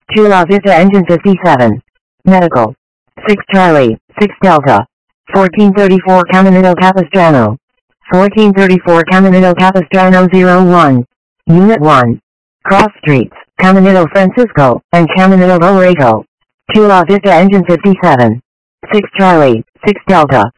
Chula Vista Engine 57. Medical. 6 Charlie, 6 Delta. 1434 Caminito Capistrano. 1434 Caminito Capistrano 01. Unit 1. Cross Streets, Caminito Francisco, and Caminito Laredo. Chula Vista Engine 57. 6 Charlie, 6 Delta.